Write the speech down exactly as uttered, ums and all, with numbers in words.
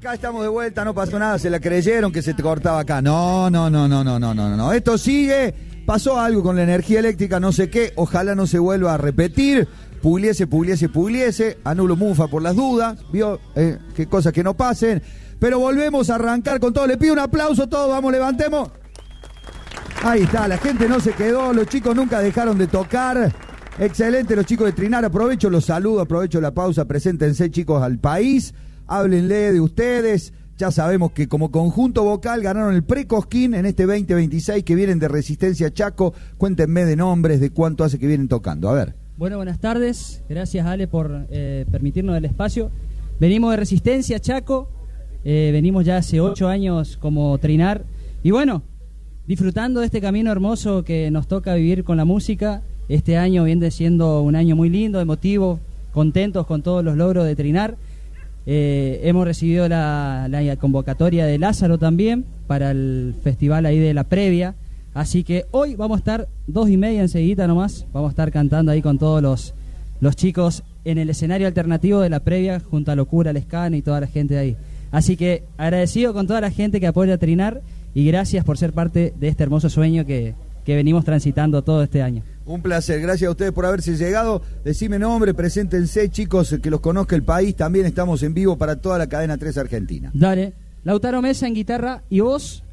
Acá estamos de vuelta, no pasó nada, se la creyeron que se te cortaba acá. No, no, no, no, no, no, no, no. Esto sigue, pasó algo con la energía eléctrica, no sé qué, ojalá no se vuelva a repetir. Pugliese, Pugliese, Pugliese, anulo Mufa por las dudas, vio, eh, qué cosas que no pasen. Pero volvemos a arrancar con todo, le pido un aplauso, todos, vamos, levantemos. Ahí está, la gente no se quedó, los chicos nunca dejaron de tocar. Excelente los chicos de Trinar, aprovecho los saludos, aprovecho la pausa, preséntense chicos al país, háblenle de ustedes. Ya sabemos que como conjunto vocal ganaron el Pre-Cosquín en este veinte veintiséis, que vienen de Resistencia Chaco. Cuéntenme de nombres, de cuánto hace que vienen tocando, a ver. Bueno, buenas tardes, gracias Ale por eh, permitirnos el espacio. Venimos de Resistencia Chaco, eh, venimos ya hace ocho años como Trinar, y bueno, disfrutando de este camino hermoso que nos toca vivir con la música. Este año viene siendo un año muy lindo, emotivo, contentos con todos los logros de Trinar. Eh, hemos recibido la, la convocatoria de Lázaro también para el festival ahí de la previa. Así que hoy vamos a estar dos y media enseguida nomás. Vamos a estar cantando ahí con todos los, los chicos en el escenario alternativo de la previa, junto a Locura, Lescano y toda la gente de ahí. Así que agradecido con toda la gente que apoya a Trinar y gracias por ser parte de este hermoso sueño que, que venimos transitando todo este año. Un placer, gracias a ustedes por haberse llegado. Decime nombre, preséntense chicos, que los conozca el país. También estamos en vivo para toda la cadena tres Argentina. Dale, Lautaro Mesa en guitarra y voz.